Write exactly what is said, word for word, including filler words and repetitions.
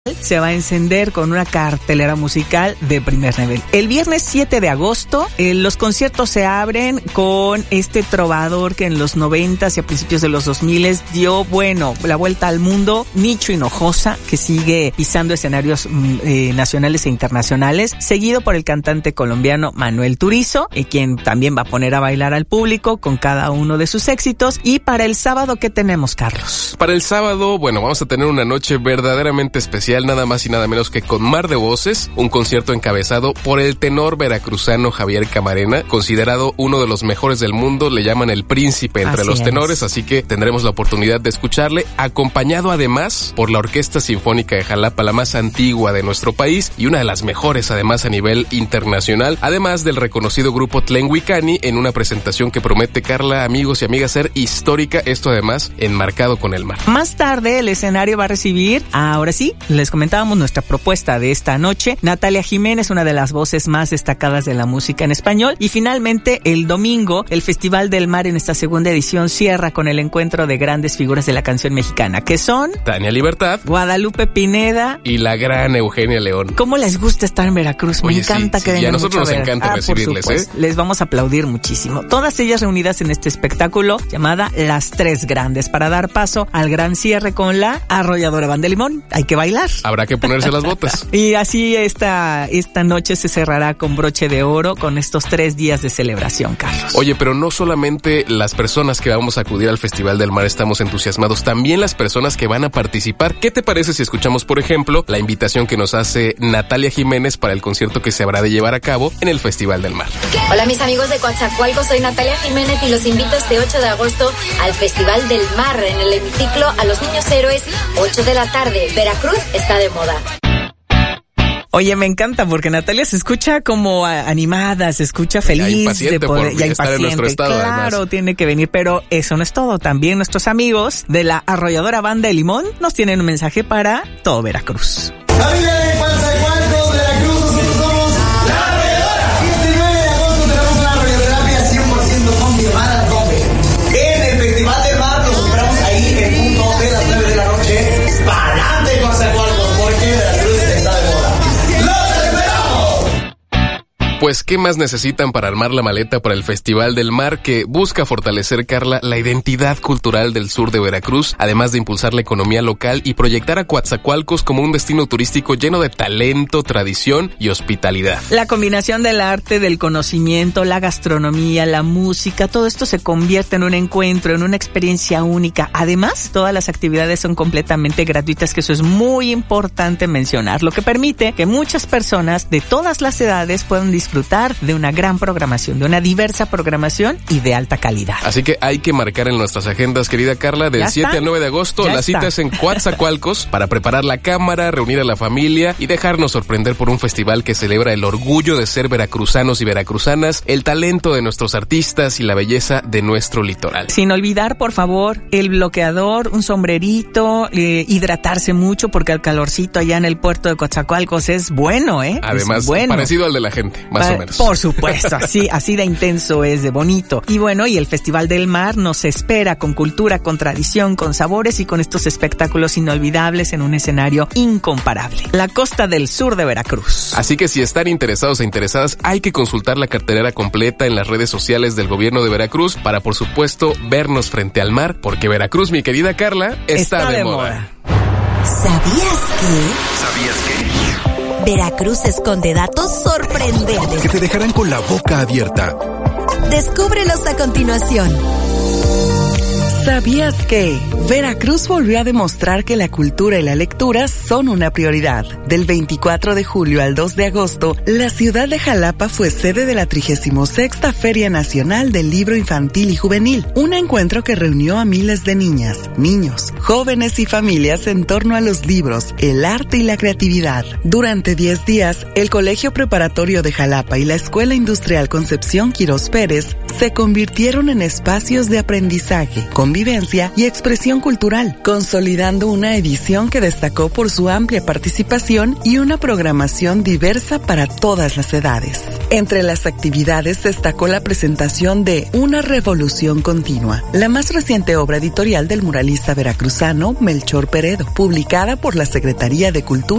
se va a encender con una cartelera musical de primer nivel. El viernes siete de agosto, eh, los conciertos se abren con este trovador que en los noventas y a principios de los dos miles dio, bueno, la vuelta al mundo, Nicho Hinojosa, que sigue pisando escenarios eh, nacionales e internacionales, seguido por el cantante colombiano Manuel Turizo, eh, quien también va a poner a bailar al público con cada uno de sus éxitos. Y para el sábado, ¿qué tenemos, Carlos? Para el sábado, bueno, vamos a tener una noche verdaderamente especial, nada más y nada menos que con Mar de Voces, un concierto encabezado por el tenor veracruzano Javier Camarena, considerado uno de los mejores del mundo, le llaman el príncipe entre así los tenores, es. Así que tendremos la oportunidad de escucharle, acompañado además por la Orquesta Sinfónica de Jalapa, la más antigua de nuestro país y una de las mejores además a nivel internacional, además del reconocido grupo Tlenhuicani, en una presentación que promete, Carla, amigos y amigas, ser histórica, esto además enmarcado con el mar. Más tarde el escenario va a recibir, ahora sí, les comentábamos nuestra propuesta de esta noche, Natalia Jiménez, una de las voces más destacadas de la música en español. Y finalmente el domingo, el Festival del Mar en esta segunda edición cierra con el encuentro de grandes figuras de la canción mexicana, que son Tania Libertad, Guadalupe Pineda y la gran Eugenia León. ¿Cómo les gusta estar en Veracruz? Oye, Me encanta sí, que sí, vengan. Y a nosotros nos encanta ah, recibirles, ¿eh? Les vamos a aplaudir muchísimo. Todas ellas reunidas en este espectáculo llamada Las Tres Grandes, para dar paso al gran cierre con la Arrolladora Banda de Limón. Hay que bailar. Habrá que ponerse las botas. Y así esta, esta noche se cerrará con broche de oro con estos tres días de celebración, Carlos. Oye, pero no solamente las personas que vamos a acudir al Festival del Mar estamos entusiasmados, también las personas que van a participar. ¿Qué te parece si escuchamos, por ejemplo, la invitación que nos hace Natalia Jiménez para el concierto que se habrá de llevar a cabo en el Festival del Mar? Hola mis amigos de Coatzacoalcos, soy Natalia Jiménez y los invito este ocho de agosto al Festival del Mar en el hemiciclo a los Niños Héroes, ocho de la tarde. Veracruz está de moda. Oye, me encanta porque Natalia se escucha como animada, se escucha feliz ya de poder, ya estar en nuestro estado. Claro, además. Tiene que venir, pero eso no es todo. También nuestros amigos de la Arrolladora Banda de Limón nos tienen un mensaje para todo Veracruz. ¡Familia de Coatzacoalcos, Veracruz! Nosotros somos La Arrolladora. Este nueve de agosto tenemos una radioterapia cien por ciento confirmada, tope. En el Festival del Mar nos esperamos ahí en punto de las nueve de la noche. ¡Para adelante, Coatzacoalcos! Porque Veracruz está de moda. Pues, ¿qué más necesitan para armar la maleta para el Festival del Mar, que busca fortalecer, Carla, la identidad cultural del sur de Veracruz, además de impulsar la economía local y proyectar a Coatzacoalcos como un destino turístico lleno de talento, tradición y hospitalidad? La combinación del arte, del conocimiento, la gastronomía, la música, todo esto se convierte en un encuentro, en una experiencia única. Además, todas las actividades son completamente gratuitas, que eso es muy importante mencionar, lo que permite que muchas personas de todas las edades puedan disfrutar disfrutar de una gran programación, de una diversa programación y de alta calidad. Así que hay que marcar en nuestras agendas, querida Carla, del siete al nueve de agosto, ya la cita es en Coatzacoalcos para preparar la cámara, reunir a la familia y dejarnos sorprender por un festival que celebra el orgullo de ser veracruzanos y veracruzanas, el talento de nuestros artistas y la belleza de nuestro litoral. Sin olvidar, por favor, el bloqueador, un sombrerito, eh, hidratarse mucho porque el calorcito allá en el puerto de Coatzacoalcos es bueno, ¿eh? Además, es bueno. Parecido al de la gente, más o menos. Por supuesto, así, así de intenso es, de bonito. Y bueno, y el Festival del Mar nos espera con cultura, con tradición, con sabores y con estos espectáculos inolvidables en un escenario incomparable. La costa del sur de Veracruz. Así que si están interesados e interesadas, hay que consultar la cartelera completa en las redes sociales del gobierno de Veracruz para, por supuesto, vernos frente al mar, porque Veracruz, mi querida Carla, está, está de, de moda. moda. ¿Sabías que? ¿Sabías que? Veracruz esconde datos sorprendentes que te dejarán con la boca abierta. Descúbrelos a continuación. ¿Sabías que? Veracruz volvió a demostrar que la cultura y la lectura son una prioridad. Del veinticuatro de julio al dos de agosto, la ciudad de Jalapa fue sede de la trigésima sexta Feria Nacional del Libro Infantil y Juvenil, un encuentro que reunió a miles de niñas, niños, jóvenes y familias en torno a los libros, el arte y la creatividad. Durante diez días, el Colegio Preparatorio de Jalapa y la Escuela Industrial Concepción Quirós Pérez se convirtieron en espacios de aprendizaje, con convivencia y expresión cultural, consolidando una edición que destacó por su amplia participación y una programación diversa para todas las edades. Entre las actividades destacó la presentación de Una Revolución Continua, la más reciente obra editorial del muralista veracruzano Melchor Peredo, publicada por la Secretaría de Cultura